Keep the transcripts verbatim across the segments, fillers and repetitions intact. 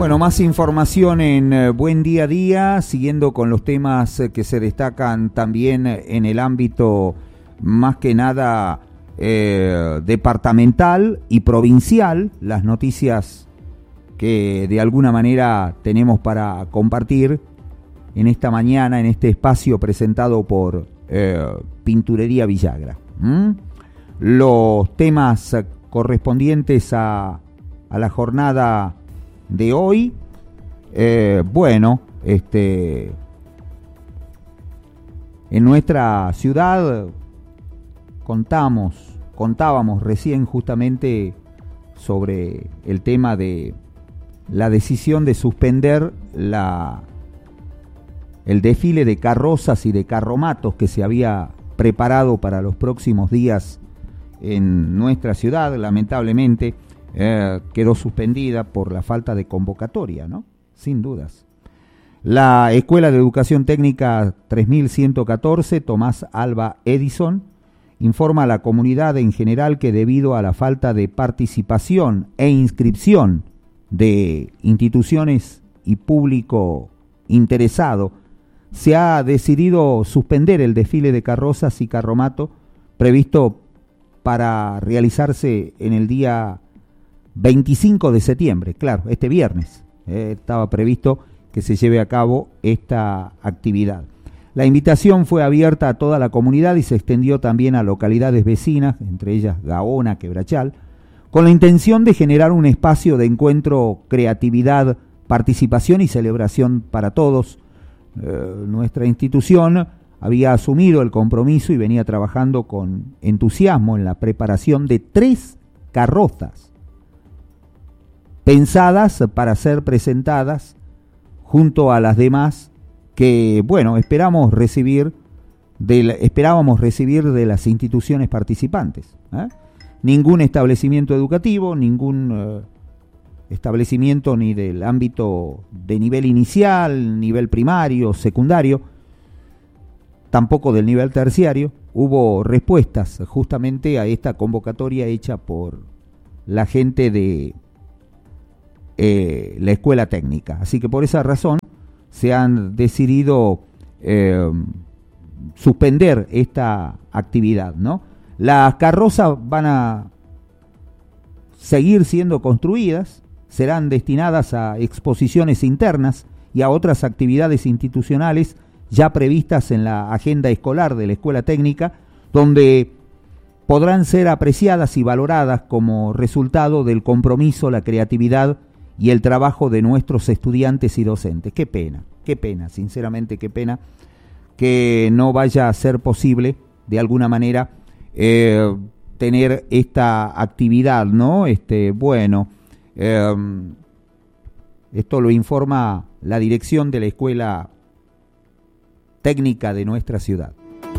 Bueno, más información en eh, Buen Día a Día, siguiendo con los temas eh, que se destacan también en el ámbito más que nada eh, departamental y provincial, las noticias que de alguna manera tenemos para compartir en esta mañana, en este espacio presentado por eh, Pinturería Villagra. ¿Mm? Los temas correspondientes a, a la jornada de hoy, eh, bueno, este, en nuestra ciudad contamos, contábamos recién justamente sobre el tema de la decisión de suspender la, el desfile de carrozas y de carromatos que se había preparado para los próximos días en nuestra ciudad. Lamentablemente Eh, quedó suspendida por la falta de convocatoria, ¿no? Sin dudas. La Escuela de Educación Técnica tres mil ciento catorce, Tomás Alva Edison, informa a la comunidad en general que debido a la falta de participación e inscripción de instituciones y público interesado, se ha decidido suspender el desfile de carrozas y carromato previsto para realizarse en el día veinticinco de septiembre, claro, este viernes. Eh, estaba previsto que se lleve a cabo esta actividad. La invitación fue abierta a toda la comunidad y se extendió también a localidades vecinas, entre ellas Gaona, Quebrachal, con la intención de generar un espacio de encuentro, creatividad, participación y celebración para todos. Eh, nuestra institución había asumido el compromiso y venía trabajando con entusiasmo en la preparación de tres carrozas pensadas para ser presentadas junto a las demás que, bueno, esperamos recibir de la, esperábamos recibir de las instituciones participantes. ¿eh? Ningún establecimiento educativo, ningún eh, establecimiento ni del ámbito de nivel inicial, nivel primario, secundario, tampoco del nivel terciario, hubo respuestas justamente a esta convocatoria hecha por la gente de Eh, la escuela técnica. Así que por esa razón se han decidido eh, suspender esta actividad, ¿no? Las carrozas van a seguir siendo construidas, serán destinadas a exposiciones internas y a otras actividades institucionales ya previstas en la agenda escolar de la escuela técnica, donde podrán ser apreciadas y valoradas como resultado del compromiso, la creatividad y el trabajo de nuestros estudiantes y docentes. Qué pena, qué pena, sinceramente qué pena que no vaya a ser posible de alguna manera eh, tener esta actividad, ¿no? Este, bueno, eh, esto lo informa la dirección de la Escuela Técnica de nuestra ciudad.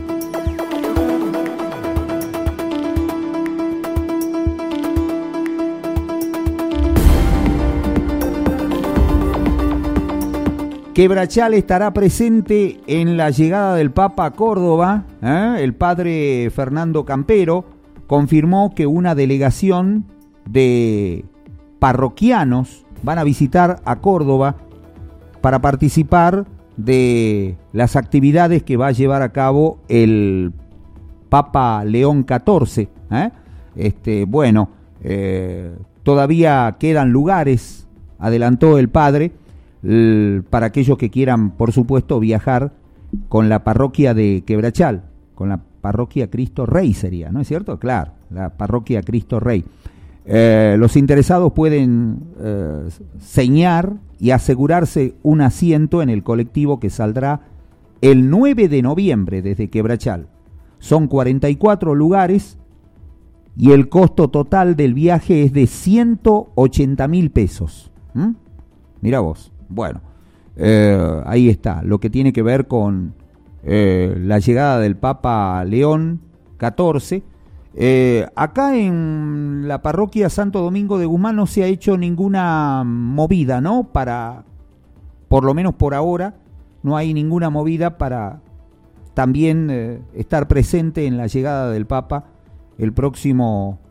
Quebrachal estará presente en la llegada del Papa a Córdoba. ¿eh? El padre Fernando Campero confirmó que una delegación de parroquianos van a visitar a Córdoba para participar de las actividades que va a llevar a cabo el Papa León catorce. ¿eh? Este, bueno, eh, todavía quedan lugares, adelantó el padre, para aquellos que quieran, por supuesto, viajar con la parroquia de Quebrachal, con la parroquia Cristo Rey sería, ¿no es cierto? Claro, la parroquia Cristo Rey. Eh, los interesados pueden eh, señar y asegurarse un asiento en el colectivo que saldrá el nueve de noviembre desde Quebrachal. Son cuarenta y cuatro lugares y el costo total del viaje es de ciento ochenta mil pesos. ¿Mm? Mira vos. Bueno, eh, ahí está, lo que tiene que ver con eh, la llegada del Papa León catorce. Eh, acá en la parroquia Santo Domingo de Guzmán no se ha hecho ninguna movida, ¿no? Para, por lo menos por ahora, no hay ninguna movida para también eh, estar presente en la llegada del Papa el próximo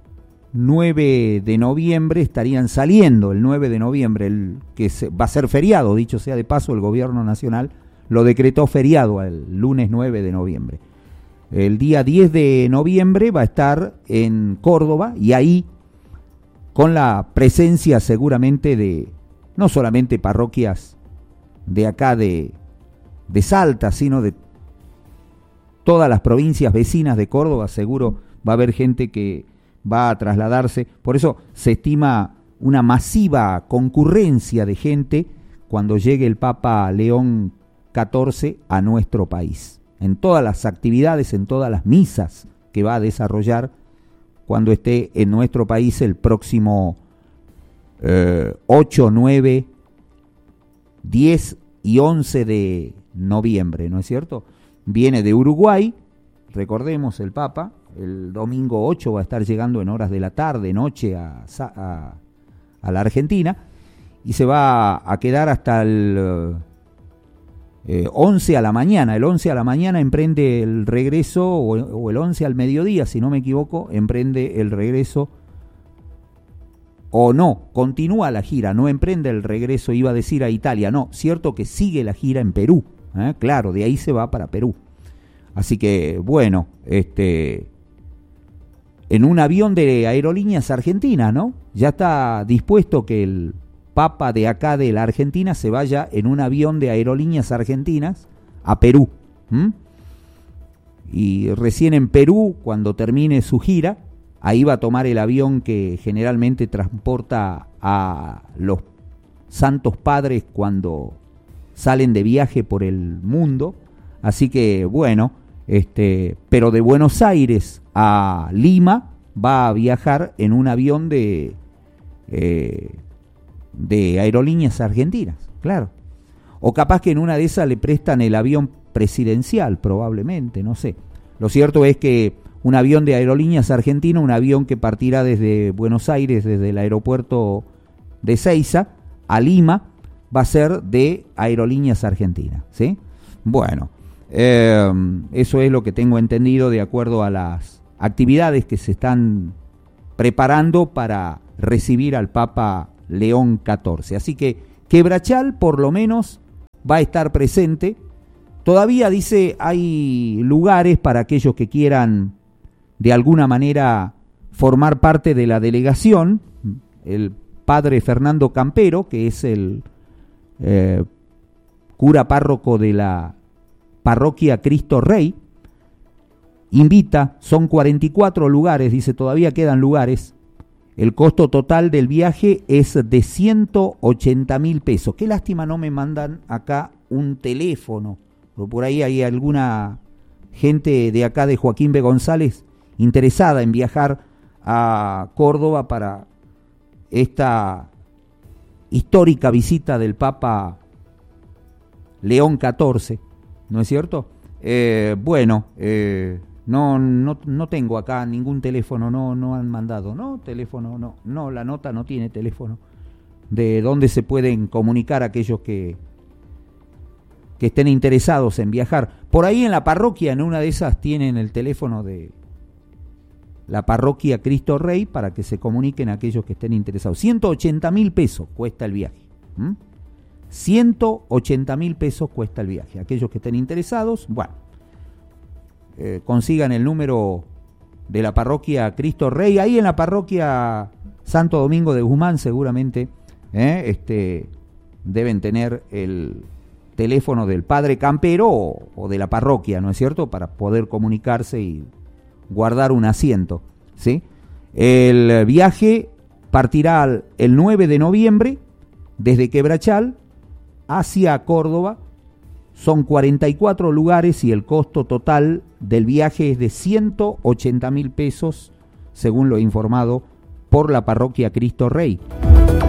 nueve de noviembre estarían saliendo, el nueve de noviembre, el que se, va a ser feriado, dicho sea de paso, el gobierno nacional lo decretó feriado el lunes nueve de noviembre. El día diez de noviembre va a estar en Córdoba y ahí con la presencia seguramente de no solamente parroquias de acá de, de Salta, sino de todas las provincias vecinas de Córdoba. Seguro va a haber gente que va a trasladarse. Por eso se estima una masiva concurrencia de gente cuando llegue el Papa León catorce a nuestro país. En todas las actividades, en todas las misas que va a desarrollar cuando esté en nuestro país el próximo eh, ocho, nueve, diez y once de noviembre, ¿no es cierto? Viene de Uruguay, recordemos el Papa, el domingo ocho va a estar llegando en horas de la tarde, noche a, a, a la Argentina y se va a quedar hasta el eh, once a la mañana. El once a la mañana emprende el regreso, o, o el once al mediodía, si no me equivoco, emprende el regreso, o no, continúa la gira, no emprende el regreso, iba a decir a Italia, no, cierto que sigue la gira en Perú, ¿eh? Claro, de ahí se va para Perú. Así que, bueno, este, en un avión de Aerolíneas Argentinas, ¿no? Ya está dispuesto que el Papa de acá de la Argentina se vaya en un avión de Aerolíneas Argentinas a Perú. ¿Mm? Y recién en Perú, cuando termine su gira, ahí va a tomar el avión que generalmente transporta a los santos padres cuando salen de viaje por el mundo. Así que, bueno, este, pero de Buenos Aires a Lima va a viajar en un avión de, eh, de Aerolíneas Argentinas, claro. O capaz que en una de esas le prestan el avión presidencial, probablemente, no sé. Lo cierto es que un avión de Aerolíneas Argentinas, un avión que partirá desde Buenos Aires, desde el aeropuerto de Seiza a Lima, va a ser de Aerolíneas Argentinas, ¿sí? Bueno, eh, eso es lo que tengo entendido de acuerdo a las actividades que se están preparando para recibir al Papa León catorce. Así que Quebrachal, por lo menos, va a estar presente. Todavía, dice, hay lugares para aquellos que quieran de alguna manera formar parte de la delegación. El padre Fernando Campero, que es el eh, cura párroco de la parroquia Cristo Rey, invita, son cuarenta y cuatro lugares, dice, todavía quedan lugares. El costo total del viaje es de ciento ochenta mil pesos. Qué lástima no me mandan acá un teléfono, pero por ahí hay alguna gente de acá de Joaquín B. González interesada en viajar a Córdoba para esta histórica visita del Papa León catorce, ¿no es cierto? Eh, bueno, eh, no, no, no tengo acá ningún teléfono, no, no han mandado, no, teléfono, no, no, la nota no tiene teléfono. De dónde se pueden comunicar aquellos que, que estén interesados en viajar. Por ahí en la parroquia, en una de esas, tienen el teléfono de la parroquia Cristo Rey para que se comuniquen a aquellos que estén interesados. ciento ochenta mil pesos cuesta el viaje. ¿Mm? ciento ochenta mil pesos cuesta el viaje. Aquellos que estén interesados, bueno, eh, consigan el número de la parroquia Cristo Rey. Ahí en la parroquia Santo Domingo de Guzmán seguramente eh, este, deben tener el teléfono del padre Campero o, o de la parroquia, ¿no es cierto?, para poder comunicarse y guardar un asiento, ¿sí? El viaje partirá el nueve de noviembre desde Quebrachal hacia Córdoba. Son cuarenta y cuatro lugares y el costo total del viaje es de ciento ochenta mil pesos, según lo informado por la parroquia Cristo Rey.